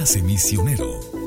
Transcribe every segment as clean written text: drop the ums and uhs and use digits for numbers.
Enlace Misionero.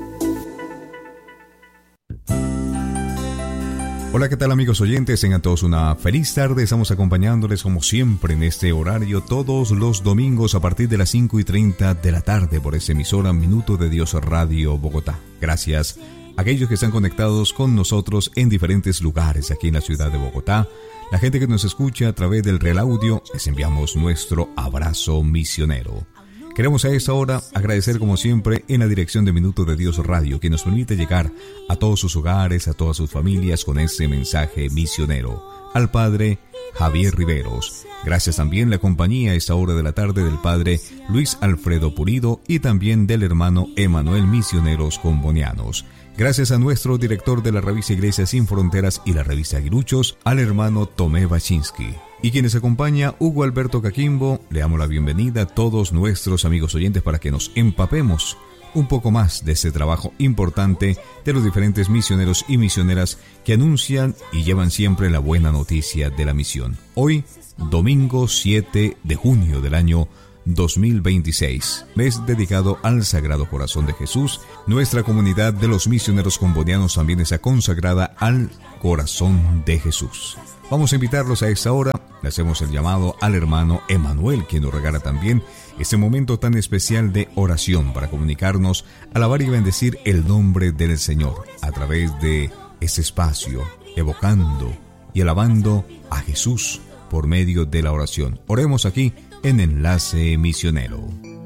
Hola, ¿qué tal amigos oyentes? Tengan todos una feliz tarde. Estamos acompañándoles como siempre en este horario todos los domingos a partir de las 5:30 de la tarde por esta emisora Minuto de Dios Radio Bogotá. Gracias a aquellos que están conectados con nosotros en diferentes lugares aquí en la ciudad de Bogotá. La gente que nos escucha a través del Real Audio, les enviamos nuestro abrazo misionero. Queremos a esta hora agradecer como siempre en la dirección de Minuto de Dios Radio, que nos permite llegar a todos sus hogares, a todas sus familias con este mensaje misionero. Al Padre Javier Riveros. Gracias también la compañía a esta hora de la tarde del Padre Luis Alfredo Pulido y también del hermano Emanuel Misioneros Combonianos. Gracias a nuestro director de la revista Iglesia Sin Fronteras y la revista Aguiluchos, al hermano Tomé Baczynski. Y quienes acompaña, Hugo Alberto Caquimbo, le damos la bienvenida a todos nuestros amigos oyentes para que nos empapemos un poco más de este trabajo importante de los diferentes misioneros y misioneras que anuncian y llevan siempre la buena noticia de la misión. Hoy, domingo 7 de junio del año 2026, mes dedicado al Sagrado Corazón de Jesús. Nuestra comunidad de los misioneros combonianos también está consagrada al Corazón de Jesús. Vamos a invitarlos a esta hora. Le hacemos el llamado al hermano Emanuel, quien nos regala también este momento tan especial de oración para comunicarnos, alabar y bendecir el nombre del Señor a través de este espacio, evocando y alabando a Jesús por medio de la oración. Oremos aquí en Enlace Misionero.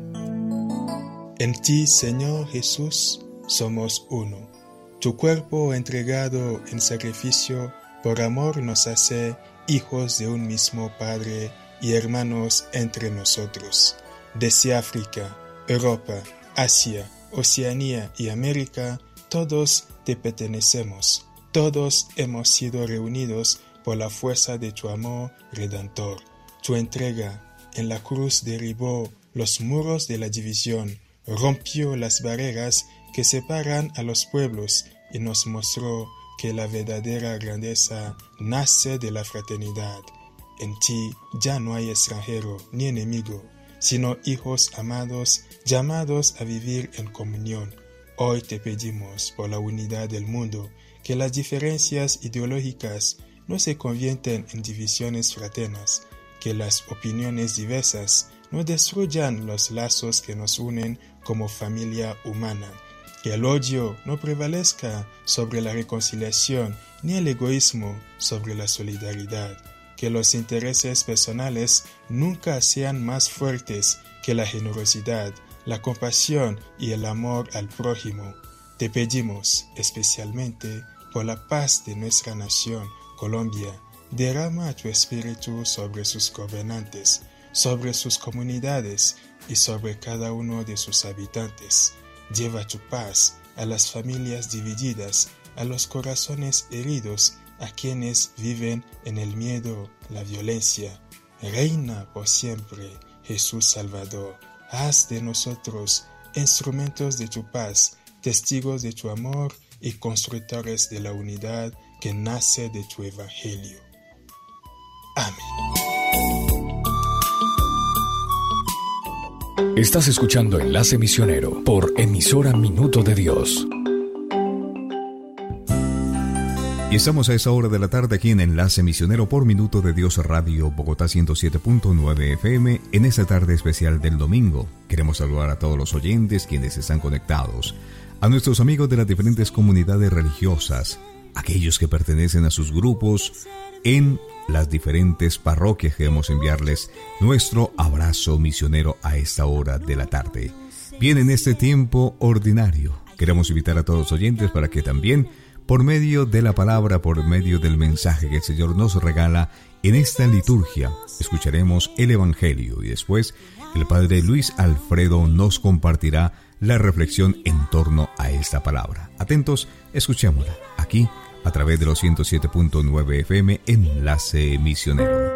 En ti, Señor Jesús, somos uno. Tu cuerpo entregado en sacrificio por amor nos hace hijos de un mismo Padre y hermanos entre nosotros. Desde África, Europa, Asia, Oceanía y América, todos te pertenecemos. Todos hemos sido reunidos por la fuerza de tu amor redentor. Tu entrega en la cruz derribó los muros de la división, rompió las barreras que separan a los pueblos y nos mostró que la verdadera grandeza nace de la fraternidad. En ti ya no hay extranjero ni enemigo, sino hijos amados, llamados a vivir en comunión. Hoy te pedimos por la unidad del mundo, que las diferencias ideológicas no se conviertan en divisiones fraternas, que las opiniones diversas no destruyan los lazos que nos unen como familia humana, que el odio no prevalezca sobre la reconciliación ni el egoísmo sobre la solidaridad, que los intereses personales nunca sean más fuertes que la generosidad, la compasión y el amor al prójimo. Te pedimos especialmente por la paz de nuestra nación, Colombia. Derrama tu espíritu sobre sus gobernantes, sobre sus comunidades y sobre cada uno de sus habitantes. Lleva tu paz a las familias divididas, a los corazones heridos, a quienes viven en el miedo, la violencia. Reina por siempre, Jesús Salvador. Haz de nosotros instrumentos de tu paz, testigos de tu amor y constructores de la unidad que nace de tu evangelio. Amén. Estás escuchando Enlace Misionero por emisora Minuto de Dios. Y estamos a esa hora de la tarde aquí en Enlace Misionero por Minuto de Dios Radio Bogotá 107.9 FM en esta tarde especial del domingo. Queremos saludar a todos los oyentes quienes están conectados, a nuestros amigos de las diferentes comunidades religiosas, aquellos que pertenecen a sus grupos en las diferentes parroquias. Queremos enviarles nuestro abrazo misionero a esta hora de la tarde. Bien, en este tiempo ordinario, queremos invitar a todos los oyentes para que también, por medio de la palabra, por medio del mensaje que el Señor nos regala en esta liturgia, escucharemos el Evangelio y después el Padre Luis Alfredo nos compartirá la reflexión en torno a esta palabra. Atentos, escuchémosla aquí a través de los 107.9 FM Enlace Misionero.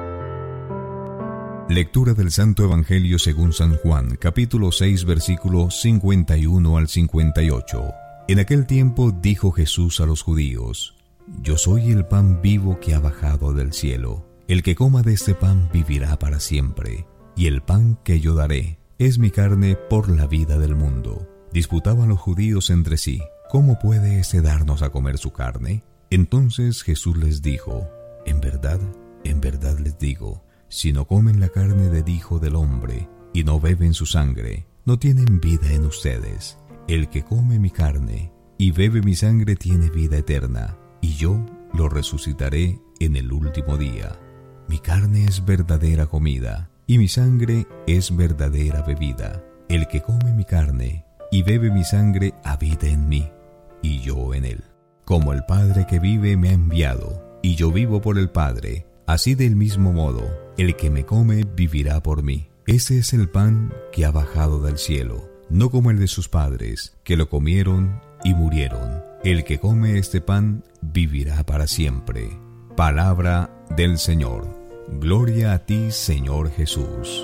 Lectura del Santo Evangelio según San Juan, capítulo 6, versículos 51 al 58. En aquel tiempo dijo Jesús a los judíos: Yo soy el pan vivo que ha bajado del cielo. El que coma de este pan vivirá para siempre. Y el pan que yo daré es mi carne por la vida del mundo. Disputaban los judíos entre sí: ¿cómo puede éste darnos a comer su carne? Entonces Jesús les dijo: en verdad les digo, si no comen la carne del Hijo del Hombre y no beben su sangre, no tienen vida en ustedes. El que come mi carne y bebe mi sangre tiene vida eterna, y yo lo resucitaré en el último día. Mi carne es verdadera comida, y mi sangre es verdadera bebida. El que come mi carne y bebe mi sangre habita en mí, y yo en él. Como el Padre que vive me ha enviado, y yo vivo por el Padre, así del mismo modo, el que me come vivirá por mí. Ese es el pan que ha bajado del cielo, no como el de sus padres, que lo comieron y murieron. El que come este pan vivirá para siempre. Palabra del Señor. Gloria a ti, Señor Jesús.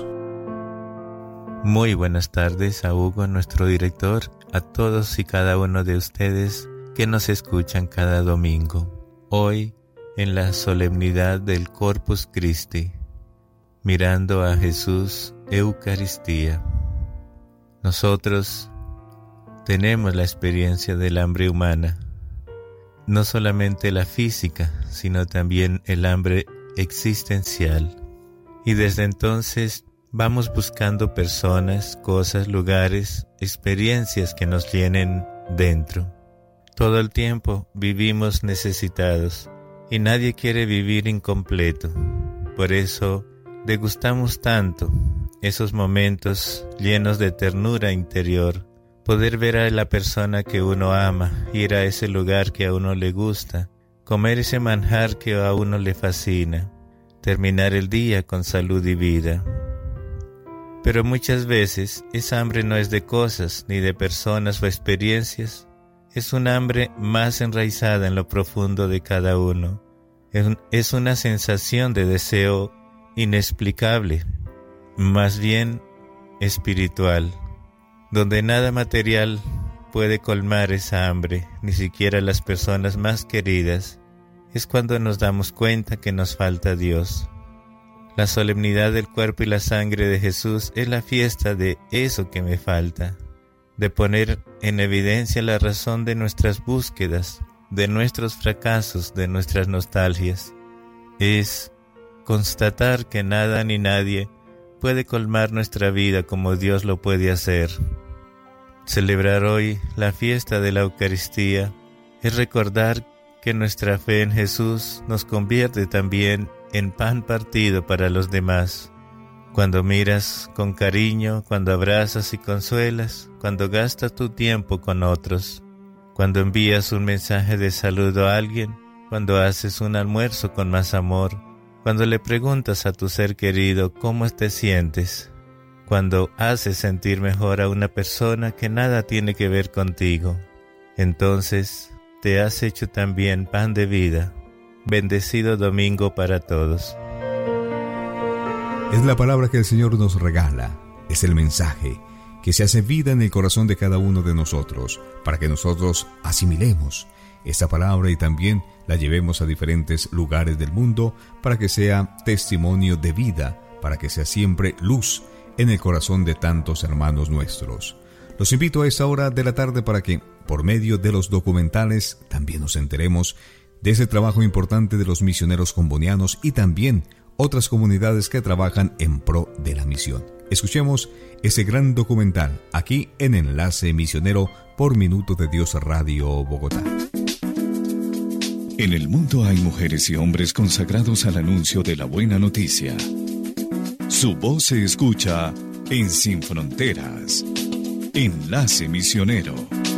Muy buenas tardes a Hugo, nuestro director, a todos y cada uno de ustedes que nos escuchan cada domingo. Hoy, en la solemnidad del Corpus Christi, mirando a Jesús, Eucaristía. Nosotros tenemos la experiencia del hambre humana, no solamente la física, sino también el hambre existencial. Y desde entonces vamos buscando personas, cosas, lugares, experiencias que nos llenen dentro. Todo el tiempo vivimos necesitados y nadie quiere vivir incompleto. Por eso degustamos tanto esos momentos llenos de ternura interior, poder ver a la persona que uno ama, ir a ese lugar que a uno le gusta, comer ese manjar que a uno le fascina, terminar el día con salud y vida. Pero muchas veces esa hambre no es de cosas, ni de personas o experiencias, es un hambre más enraizada en lo profundo de cada uno. Es una sensación de deseo inexplicable, más bien espiritual, donde nada material puede colmar esa hambre, ni siquiera las personas más queridas. Es cuando nos damos cuenta que nos falta Dios. La solemnidad del cuerpo y la sangre de Jesús es la fiesta de eso que me falta, de poner en evidencia la razón de nuestras búsquedas, de nuestros fracasos, de nuestras nostalgias. Es constatar que nada ni nadie puede colmar nuestra vida como Dios lo puede hacer. Celebrar hoy la fiesta de la Eucaristía es recordar que nuestra fe en Jesús nos convierte también en pan partido para los demás. Cuando miras con cariño, cuando abrazas y consuelas, cuando gastas tu tiempo con otros, cuando envías un mensaje de saludo a alguien, cuando haces un almuerzo con más amor, cuando le preguntas a tu ser querido cómo te sientes, cuando haces sentir mejor a una persona que nada tiene que ver contigo, entonces te has hecho también pan de vida. Bendecido domingo para todos. Es la palabra que el Señor nos regala, es el mensaje que se hace vida en el corazón de cada uno de nosotros, para que nosotros asimilemos esta palabra y también la llevemos a diferentes lugares del mundo, para que sea testimonio de vida, para que sea siempre luz en el corazón de tantos hermanos nuestros. Los invito a esta hora de la tarde para que, por medio de los documentales, también nos enteremos de ese trabajo importante de los misioneros combonianos y también otras comunidades que trabajan en pro de la misión. Escuchemos ese gran documental aquí en Enlace Misionero por Minuto de Dios Radio Bogotá. En el mundo hay mujeres y hombres consagrados al anuncio de la buena noticia. Su voz se escucha en Sin Fronteras. Enlace Misionero.